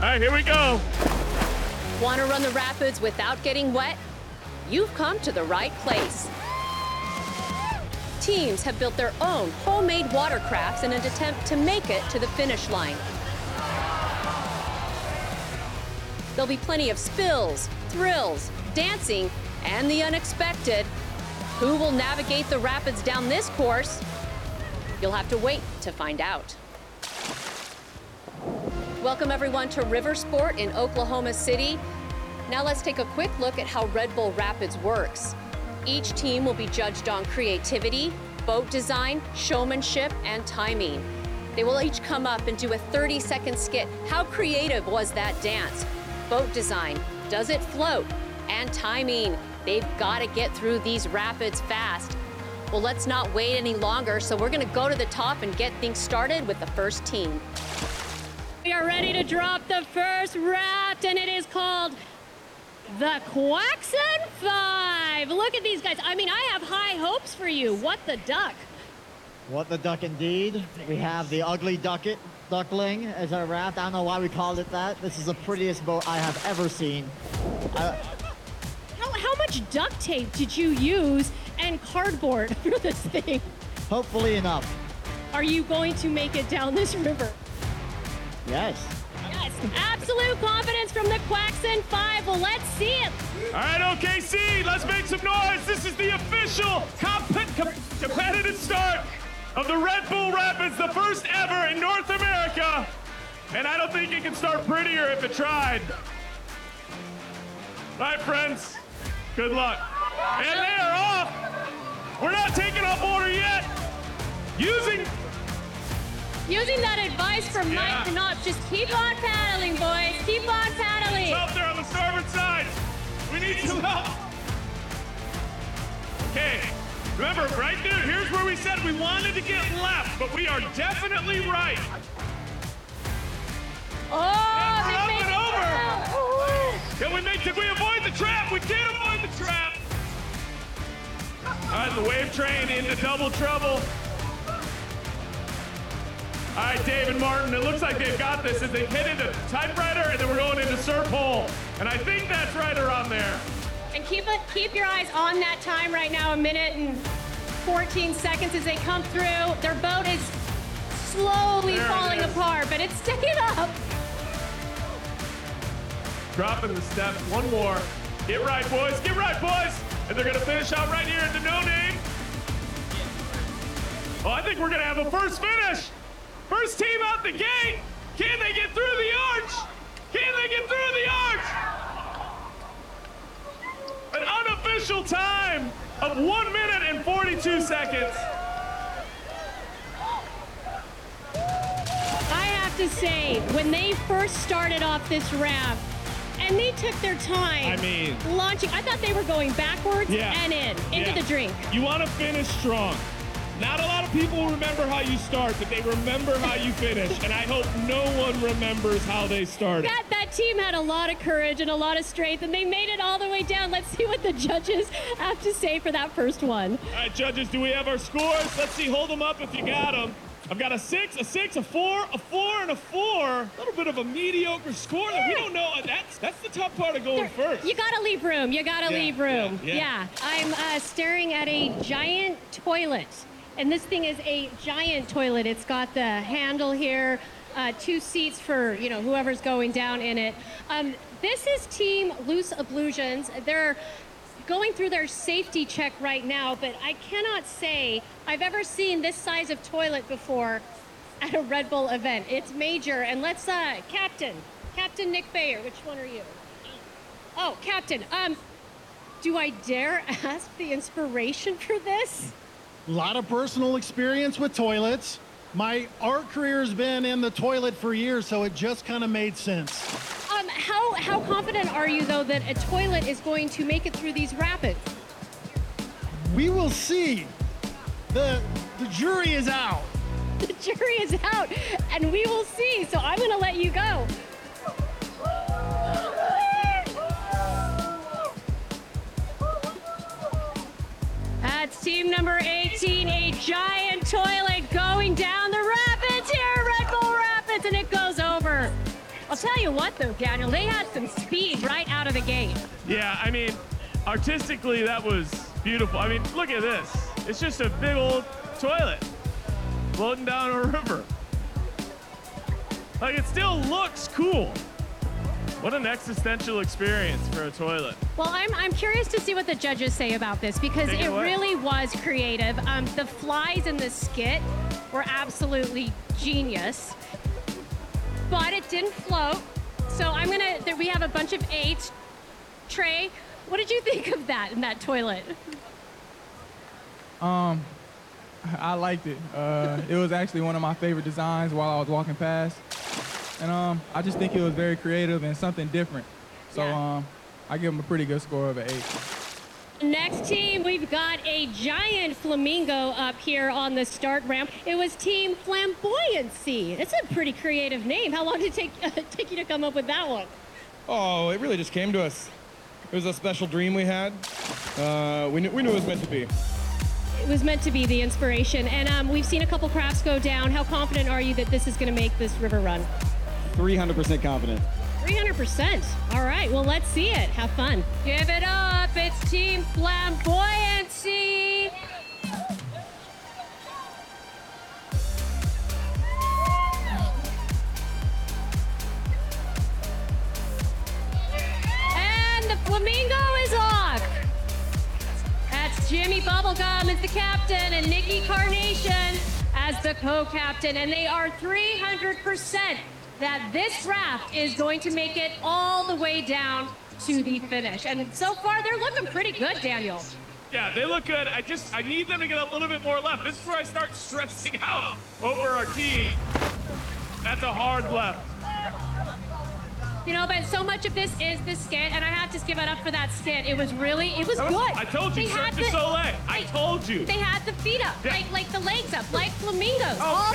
right, here we go. Want to run the rapids without getting wet? You've come to the right place. Teams have built their own homemade watercrafts in an attempt to make it to the finish line. There'll be plenty of spills, thrills, dancing, and the unexpected. Who will navigate the rapids down this course? You'll have to wait to find out. Welcome everyone to River Sport in Oklahoma City. Now let's take a quick look at how Red Bull Rapids works. Each team will be judged on creativity, boat design, showmanship, and timing. They will each come up and do a 30-second skit. How creative was that dance? Boat design, does it float? And timing. They've got to get through these rapids fast. Well, let's not wait any longer, so we're gonna go to the top and get things started with the first team. We are ready to drop the first raft, and it is called the Quaxon 5. Look at these guys. I mean, I have high hopes for you. What the duck? What the duck indeed. We have the ugly duckling as our raft. I don't know why we called it that. This is the prettiest boat I have ever seen. How much duct tape did you use and cardboard for this thing? Hopefully enough. Are you going to make it down this river? Yes. Yes, absolute confidence from the Quaxon 5. Well, let's see it. All right, OKC, let's make some noise. This is the official competitive start of the Red Bull Rapids, the first ever in North America. And I don't think it could start prettier if it tried. All right, friends, good luck. And they are off. We're not taking off order yet. Using that advice from Mike Knopp, just keep on paddling, boys. Keep on paddling. It's out there on the starboard side. We need some help. Okay, remember, right there, here's where we said we wanted to get left, but we are definitely right. Oh, We're up they and over. Did we avoid the trap? We did avoid the trap. All right, the wave train into double trouble. All right, Dave and Martin, it looks like they've got this as they hit into typewriter and then we're going into surf hole. And I think that's right around there. And keep your eyes on that time right now, 1 minute and 14 seconds as they come through. Their boat is slowly falling apart, but it's staying up. Dropping the steps, one more. Get right, boys, get right, boys. And they're gonna finish out right here at the No Name. Oh, I think we're gonna have a first finish. First team out the gate. Can they get through the arch? Can they get through the arch? An unofficial time of 1 minute and 42 seconds. I have to say, when they first started off this raft, and they took their time launching, I thought they were going backwards and into the drink. You want to finish strong. Not a lot of people remember how you start, but they remember how you finish. And I hope no one remembers how they started. That team had a lot of courage and a lot of strength, and they made it all the way down. Let's see what the judges have to say for that first one. All right, judges, do we have our scores? Let's see, hold them up if you got them. I've got a 6, a 6, a 4, a 4, and a 4. A little bit of a mediocre score that we don't know. That's the tough part of going first. You gotta leave room. You gotta leave room. Yeah. I'm staring at a giant toilet. And this thing is a giant toilet. It's got the handle here, 2 seats for, whoever's going down in it. This is Team Loose Ablutions. They're going through their safety check right now, but I cannot say I've ever seen this size of toilet before at a Red Bull event. It's major. And let's, Captain Nick Bayer, which one are you? Oh, Captain, do I dare ask the inspiration for this? A lot of personal experience with toilets. My art career has been in the toilet for years, so it just kind of made sense. How confident are you, though, that a toilet is going to make it through these rapids? We will see. The jury is out. The jury is out, and we will see. So I'm going to let you go. That's team number 18, a giant toilet going down the rapids here, Red Bull Rapids, and it goes over. I'll tell you what, though, Daniel, they had some speed right out of the gate. Yeah, I mean, artistically, that was beautiful. I mean, look at this. It's just a big old toilet floating down a river. Like, it still looks cool. What an existential experience for a toilet. Well, I'm curious to see what the judges say about this because Take it it away. really was creative. The flies in the skit were absolutely genius, but it didn't float. So we have a bunch of 8. Trey, what did you think of that in that toilet? I liked it. It was actually one of my favorite designs while I was walking past. And I just think it was very creative and something different. So Yeah. I give them a pretty good score of an 8. Next team, we've got a giant flamingo up here on the start ramp. It was Team Flamboyancy. It's a pretty creative name. How long did it take you to come up with that one? Oh, it really just came to us. It was a special dream we had. We knew it was meant to be. It was meant to be the inspiration. And we've seen a couple crafts go down. How confident are you that this is going to make this river run? 300% confident. 300%. All right, well, let's see it. Have fun. Give it up. It's Team Flamboyancy. And the flamingo is off. That's Jimmy Bubblegum as the captain and Nikki Carnation as the co-captain. And they are 300% that this raft is going to make it all the way down to the finish. And so far, they're looking pretty good, Daniel. Yeah, they look good. I need them to get a little bit more left. This is where I start stressing out over our team. That's a hard left. You know, but so much of this is the skit, and I have to give it up for that skit. It was good. I told you, They had Cirque du Soleil. I told you. They had the feet up, Yeah. like the legs up, like flamingos. Oh,